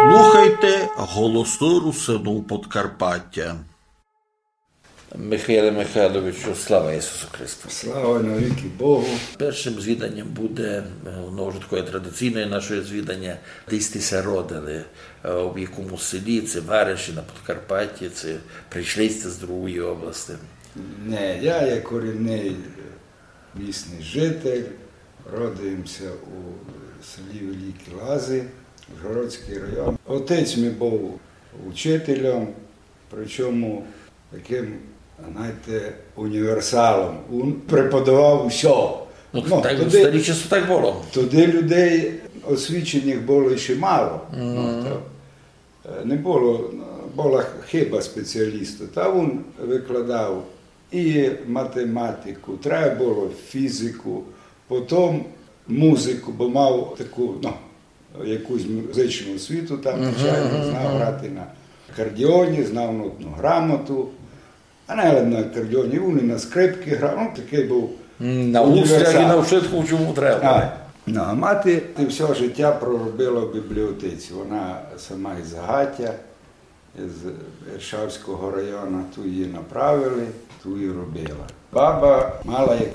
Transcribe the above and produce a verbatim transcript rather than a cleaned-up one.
Слухайте голоси Русину Подкарпаття. Михайле Михайловичу, слава Ісусу Христу! Слава навіки Богу! Першим звіданням буде, воно вже такое традиційне наше звідання, десь тися родили, в якому селі, це Вариші на Подкарпатті, це прийшли з другої області. Не, я є корінний місний житель, родився у селі Великі Лази, Ужгородський район. Отець мій був учителем, причому таким, знаєте, універсалом. Він преподавав все. Ну, ну, так, туди, в старі часи так було. Туди людей освічених було ще мало. Mm-hmm. Ну, то, не було, була хиба спеціаліста. Та він викладав і математику, треба було фізику, потім музику, бо мав таку, ну, якусь музичну освіту там, звичайно, знав грати на акордеоні, знав нотну грамоту. А не на акордеоні, він і на скрипки грав, ну такий був на устрях і на вшитку, чому треба. А, ну, а мати все життя проробила в бібліотеці. Вона сама із Гаття, з Іршавського району, ту її направили, ту і робила. Баба мала як